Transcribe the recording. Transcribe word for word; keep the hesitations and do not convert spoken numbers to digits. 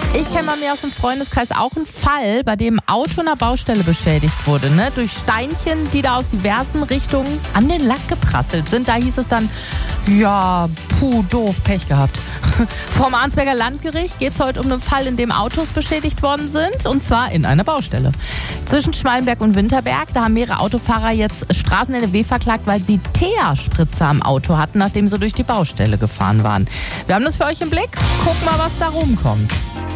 Ich kenne bei mir aus dem Freundeskreis auch einen Fall, bei dem ein Auto einer Baustelle beschädigt wurde, ne? Durch Steinchen, die da aus diversen Richtungen an den Lack geprasselt sind. Da hieß es dann, ja, puh, doof, Pech gehabt. Vom Arnsberger Landgericht geht es heute um einen Fall, in dem Autos beschädigt worden sind, und zwar in einer Baustelle. Zwischen Schmalenberg und Winterberg, da haben mehrere Autofahrer jetzt Straßen-N R W verklagt, weil sie Teerspritzer am Auto hatten, nachdem sie durch die Baustelle gefahren waren. Wir haben das für euch im Blick. Guck mal, was da rumkommt.